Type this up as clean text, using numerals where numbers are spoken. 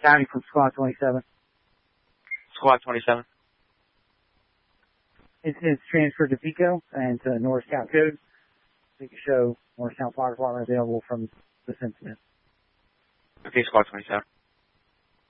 County from Squad 27. Squad 27. Incident's transferred to Pico and to North South Code. So you can show North South Fire Department available from this incident. Okay, Squad 27.